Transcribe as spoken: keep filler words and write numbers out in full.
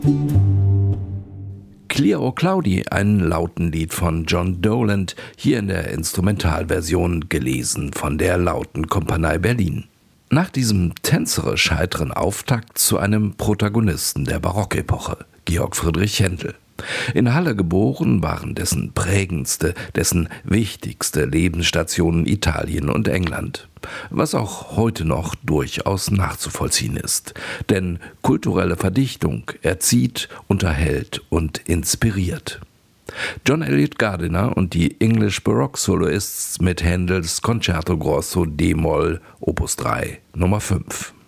Clear O'Cloudy, ein Lautenlied von John Doland, hier in der Instrumentalversion, gelesen von der Lautenkompanie Berlin. Nach diesem tänzerisch heiteren Auftakt zu einem Protagonisten der Barockepoche, Georg Friedrich Händel. In Halle geboren, waren dessen prägendste, dessen wichtigste Lebensstationen Italien und England, was auch heute noch durchaus nachzuvollziehen ist. Denn kulturelle Verdichtung erzieht, unterhält und inspiriert. John Eliot Gardiner und die English Baroque Soloists mit Händels Concerto Grosso D-Moll Opus drei Nummer fünf.